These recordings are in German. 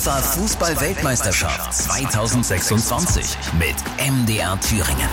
FIFA Fußball-Weltmeisterschaft 2026 mit MDR Thüringen.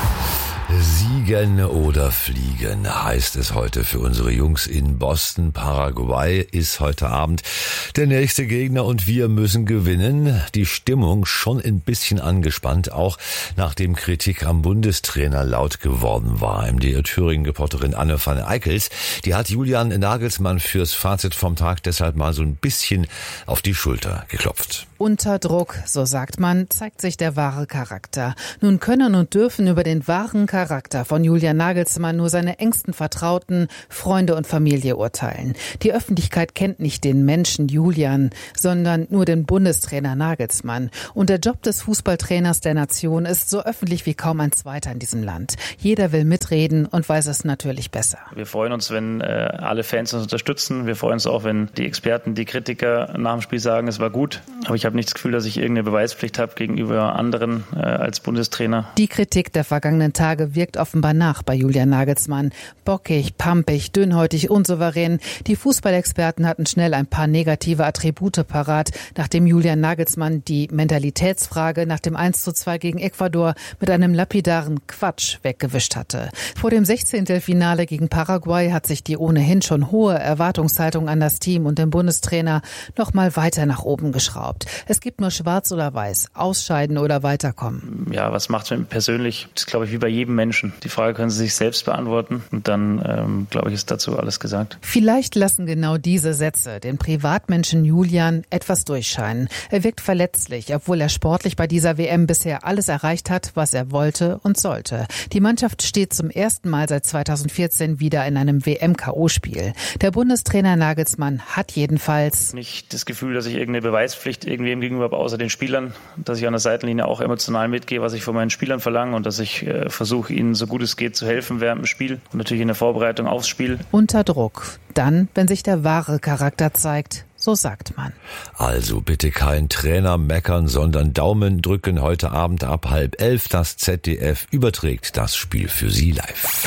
Siegen oder fliegen heißt es heute für unsere Jungs in Boston. Paraguay ist heute Abend der nächste Gegner und wir müssen gewinnen. Die Stimmung schon ein bisschen angespannt, auch nachdem Kritik am Bundestrainer laut geworden war. MDR Thüringen-Reporterin Anne van Eickels, die hat Julian Nagelsmann fürs Fazit vom Tag deshalb mal so ein bisschen auf die Schulter geklopft. Unter Druck, so sagt man, zeigt sich der wahre Charakter. Nun können und dürfen über den wahren Charakter von Julian Nagelsmann nur seine engsten Vertrauten, Freunde und Familie urteilen. Die Öffentlichkeit kennt nicht den Menschen Julian, sondern nur den Bundestrainer Nagelsmann. Und der Job des Fußballtrainers der Nation ist so öffentlich wie kaum ein zweiter in diesem Land. Jeder will mitreden und weiß es natürlich besser. Wir freuen uns, wenn alle Fans uns unterstützen. Wir freuen uns auch, wenn die Experten, die Kritiker nach dem Spiel sagen, es war gut. Aber ich habe nicht das Gefühl, dass ich irgendeine Beweispflicht habe gegenüber anderen als Bundestrainer. Die Kritik der vergangenen Tage wirkt offenbar nach bei Julian Nagelsmann. Bockig, pampig, dünnhäutig, unsouverän. Die Fußballexperten hatten schnell ein paar negative Attribute parat, nachdem Julian Nagelsmann die Mentalitätsfrage nach dem 1:2 gegen Ecuador mit einem lapidaren Quatsch weggewischt hatte. Vor dem 16. Finale gegen Paraguay hat sich die ohnehin schon hohe Erwartungshaltung an das Team und den Bundestrainer noch mal weiter nach oben geschraubt. Es gibt nur schwarz oder weiß, ausscheiden oder weiterkommen. Ja, was macht es mit mir persönlich? Das ist, glaube ich, wie bei jedem Menschen. Die Frage können Sie sich selbst beantworten und dann, glaube ich, ist dazu alles gesagt. Vielleicht lassen genau diese Sätze den Privatmenschen Julian etwas durchscheinen. Er wirkt verletzlich, obwohl er sportlich bei dieser WM bisher alles erreicht hat, was er wollte und sollte. Die Mannschaft steht zum ersten Mal seit 2014 wieder in einem WM-KO-Spiel. Der Bundestrainer Nagelsmann hat jedenfalls nicht das Gefühl, dass ich irgendeine Beweispflicht irgendwem gegenüber habe, außer den Spielern, dass ich an der Seitenlinie auch emotional mitgehe, was ich von meinen Spielern verlange und dass ich versuche, ihnen so gut es geht zu helfen während dem Spiel und natürlich in der Vorbereitung aufs Spiel. Unter Druck. Dann, wenn sich der wahre Charakter zeigt, so sagt man. Also bitte kein Trainer meckern, sondern Daumen drücken. Heute Abend ab 10:30. Das ZDF überträgt das Spiel für Sie live.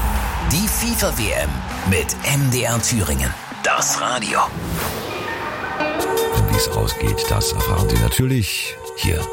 Die FIFA-WM mit MDR Thüringen. Das Radio. Wie es ausgeht, das erfahren Sie natürlich hier